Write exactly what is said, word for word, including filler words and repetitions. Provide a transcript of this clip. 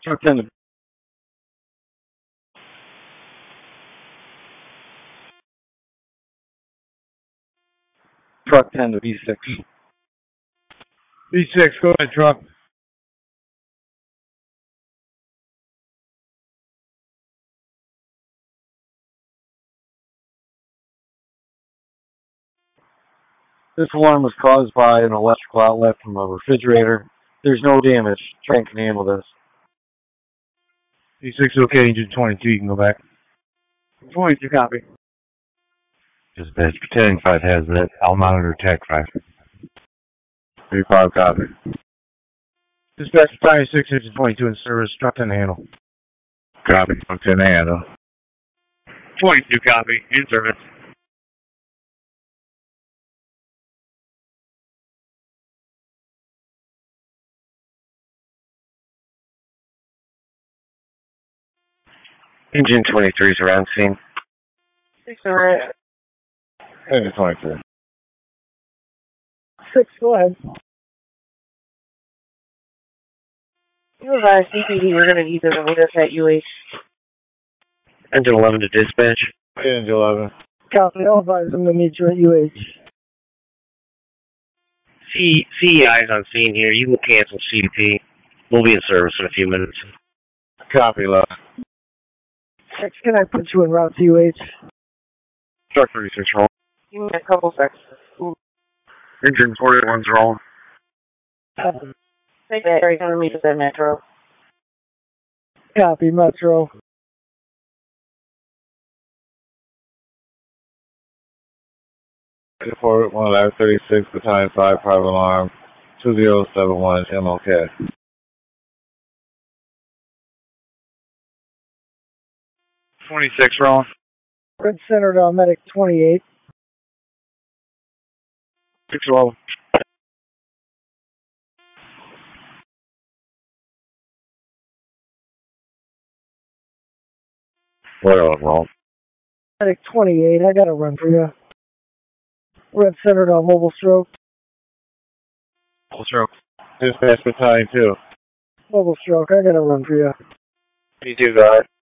Truck ten to Truck ten to B six. B six, go ahead, truck. This alarm was caused by an electrical outlet from a refrigerator. There's no damage. Train can handle this. B six, okay, engine twenty-two, you can go back. twenty-two, copy. Dispatch, pretending five has that. I'll monitor tech five. three five, copy. Dispatch, battalion six, engine twenty-two in service, truck ten handle. Copy, truck ten handle. twenty-two, copy, in service. Engine twenty-three is around scene. Six, alright. Engine twenty-three. Six, go ahead. You advise C P D, we're going to need them to meet us at U H. Engine eleven to dispatch. Engine eleven. Copy, I'll advise them to meet you at U H. C C I's on scene here. You can cancel C P. We'll be in service in a few minutes. Copy, eleven. Six, can I put you en route to U H? Truck thirty-six, roll. Give me a couple seconds. Engine forty-one's rolling. Copy. Take that, Harry, going to meet us at Metro. Copy, Metro. Report one eleven thirty-six, battalion five, private alarm, two zero seven one, M O K. twenty-six, rolling. Red Center to Medic twenty-eight. six, rolling. Well, roll. Medic twenty-eight, I got to run for you. Red Center to Mobile Stroke. Mobile Stroke. Dispatch battalion two. Mobile Stroke, I got to run for you. You do, guard.